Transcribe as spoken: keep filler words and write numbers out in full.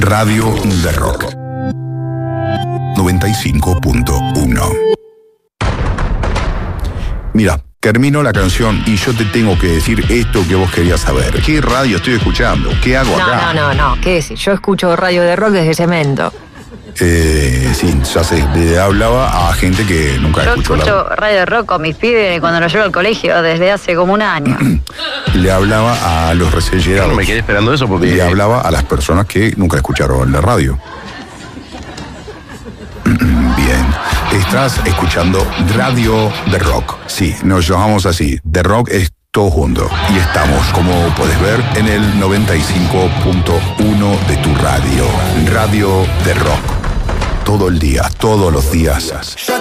Radio de Rock noventa y cinco punto uno. Mira, termino la canción y yo te tengo que decir esto que vos querías saber. ¿Qué radio estoy escuchando? ¿Qué hago no, acá? No, no, no, ¿qué es? Yo escucho radio de rock desde Cemento. Eh, sí, ya sé, le hablaba a gente que nunca Yo escuchó escucho la... radio de rock con mis pibes cuando los llevo al colegio desde hace como un año. Le hablaba a los recellerados. No me quedé esperando eso porque... Le hablaba a las personas que nunca escucharon la radio. Bien, estás escuchando Radio de Rock. Sí, nos llamamos así. The Rock es todo junto. Y estamos, como puedes ver, en el noventa y cinco punto uno de tu radio. Radio de Rock. Todo el día, todos los días.